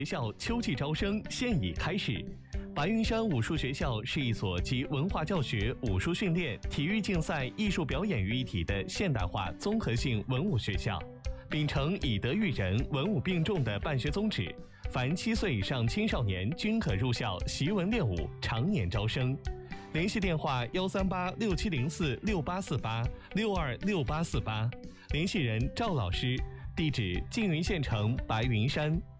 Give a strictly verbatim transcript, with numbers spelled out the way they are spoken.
学校秋季招生现已开始。白云山武术学校是一所集文化教学、武术训练、体育竞赛、艺术表演于一体的现代化综合性文武学校，秉承以德育人、文武并重的办学宗旨，凡七岁以上青少年均可入校习文练武，常年招生。联系电话：幺三八六七零四六八四八六二六八四八，联系人赵老师，地址缙云县城白云山。